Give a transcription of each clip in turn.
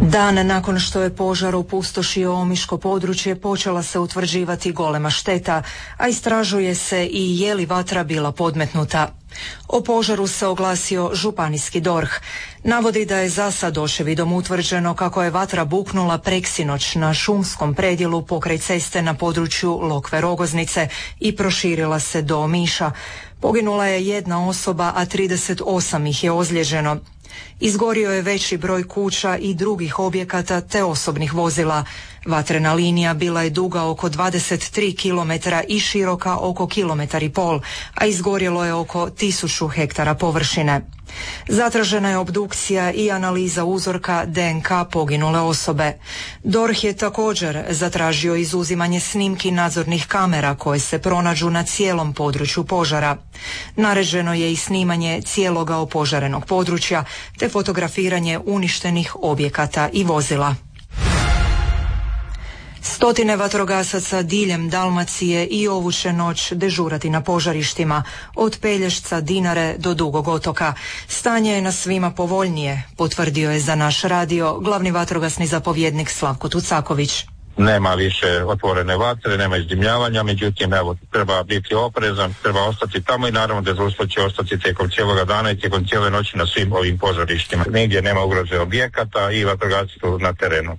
Dan nakon što je požar opustošio omiško područje, počela se utvrđivati golema šteta, a istražuje se i je li vatra bila podmetnuta. O požaru se oglasio županijski DORH. Navodi da je za sad očevidom utvrđeno kako je vatra buknula preksinoć na šumskom predjelu pokraj ceste na području Lokve Rogoznice i proširila se do Omiša. Poginula je jedna osoba, a 38 ih je ozlijeđeno. Izgorio je veći broj kuća i drugih objekata te osobnih vozila. Vatrena linija bila je duga oko 23 km i široka oko 1,5 km, a izgorjelo je oko 1000 hektara površine. Zatražena je obdukcija i analiza uzorka DNK poginule osobe. DORH je također zatražio izuzimanje snimki nadzornih kamera koje se pronađu na cijelom području požara. Naređeno je i snimanje cijeloga opožarenog područja te fotografiranje uništenih objekata i vozila. Stotine vatrogasaca diljem Dalmacije i ovu će noć dežurati na požarištima, od Pelješca, Dinare do Dugog otoka. Stanje je na svima povoljnije, potvrdio je za naš radio glavni vatrogasni zapovjednik Slavko Tucaković. Nema više otvorene vatre, nema izdimljavanja, međutim evo, treba biti oprezan, treba ostati tamo i naravno dežurstvo će ostati tijekom cijeloga dana i tijekom cijele noći na svim ovim požarištima. Nigdje nema ugroze objekata i vatrogasci su na terenu.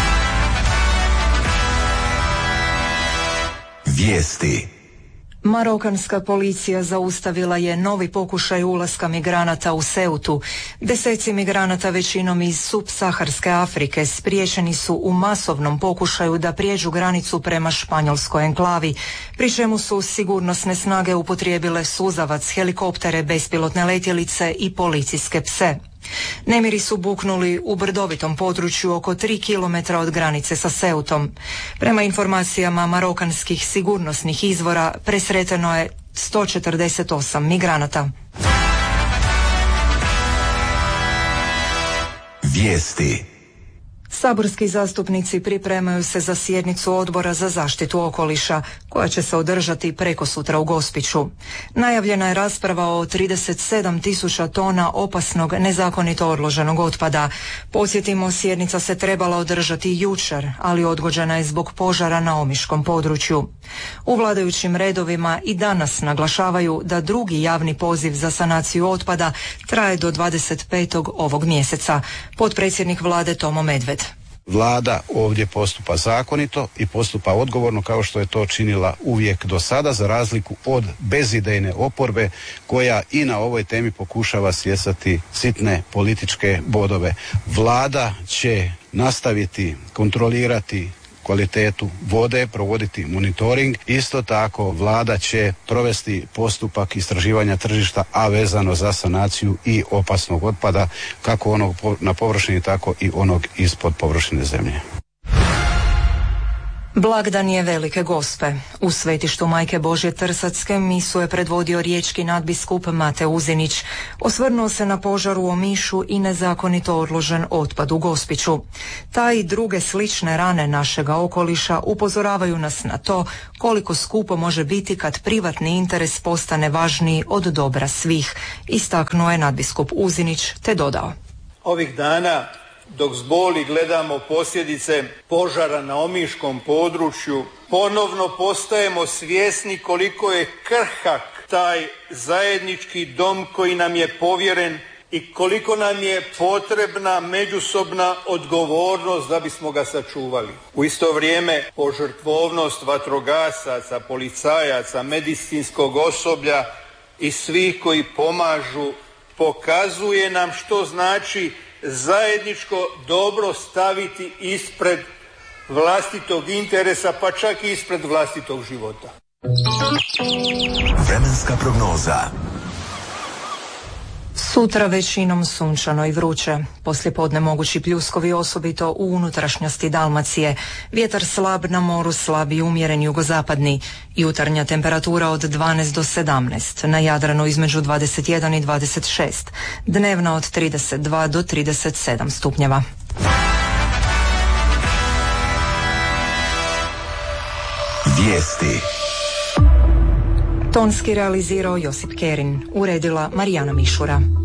Vijesti. Marokanska policija zaustavila je novi pokušaj ulaska migranata u Ceutu. Deseci migranata, većinom iz subsaharske Afrike, spriječeni su u masovnom pokušaju da prijeđu granicu prema španjolskoj enklavi, pri čemu su sigurnosne snage upotrijebile suzavac, helikoptere, bespilotne letjelice i policijske pse. Nemiri su buknuli u brdovitom području oko 3 km od granice sa Ceutom. Prema informacijama marokanskih sigurnosnih izvora presreteno je 148 migranata. Vijesti. Saborski zastupnici pripremaju se za sjednicu Odbora za zaštitu okoliša, koja će se održati prekosutra u Gospiću. Najavljena je rasprava o 37.000 tona opasnog nezakonito odloženog otpada. Podsjetimo, sjednica se trebala održati jučer, ali odgođena je zbog požara na omiškom području. U vladajućim redovima i danas naglašavaju da drugi javni poziv za sanaciju otpada traje do 25. ovog mjeseca. Potpredsjednik vlade Tomo Medved. Vlada ovdje postupa zakonito i postupa odgovorno kao što je to činila uvijek do sada, za razliku od bezidejne oporbe koja i na ovoj temi pokušava stjecati sitne političke bodove. Vlada će nastaviti kontrolirati kvalitetu vode, provoditi monitoring. Isto tako vlada će provesti postupak istraživanja tržišta, a vezano za sanaciju i opasnog otpada, kako onog na površini, tako i onog ispod površine zemlje. Blagdan je Velike Gospe. U svetištu Majke Božje Trsatske misu je predvodio riječki nadbiskup Mate Uzinić. Osvrnuo se na požar u Omišu i nezakonito odložen otpad u Gospiću. Ta i druge slične rane našega okoliša upozoravaju nas na to koliko skupo može biti kad privatni interes postane važniji od dobra svih, istaknuo je nadbiskup Uzinić te dodao. Ovih dana, dok s boli gledamo posljedice požara na omiškom području, ponovno postajemo svjesni koliko je krhak taj zajednički dom koji nam je povjeren i koliko nam je potrebna međusobna odgovornost da bismo ga sačuvali. U isto vrijeme požrtvovnost vatrogasaca, policajaca, medicinskog osoblja i svih koji pomažu pokazuje nam što znači zajedničko dobro staviti ispred vlastitog interesa, pa čak i ispred vlastitog života. Vremenska prognoza. Sutra većinom sunčano i vruće. Poslijepodne mogući pljuskovi, osobito u unutrašnjosti Dalmacije. Vjetar slab, na moru slab i umjeren jugozapadni. Jutarnja temperatura od 12 do 17, na Jadranu između 21 i 26. Dnevna od 32 do 37 stupnjeva. Vijesti. Tonski realizirao Josip Kerin, uredila Marijana Mišura.